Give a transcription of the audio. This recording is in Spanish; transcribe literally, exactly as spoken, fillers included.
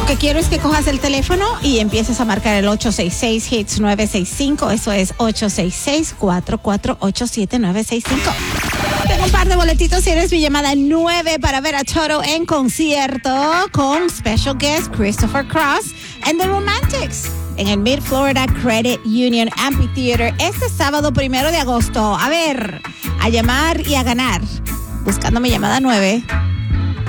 Lo que quiero es que cojas el teléfono y empieces a marcar el ocho seis seis, hits nueve seis cinco. Eso es ocho seis seis, cuatro cuatro ocho, siete nueve seis cinco. Tengo un par de boletitos si eres mi llamada nueve para ver a Toto en concierto con special guest Christopher Cross and The Romantics en el Mid Florida Credit Union Amphitheater este sábado primero de agosto. A ver, a llamar y a ganar. Buscando mi llamada nueve.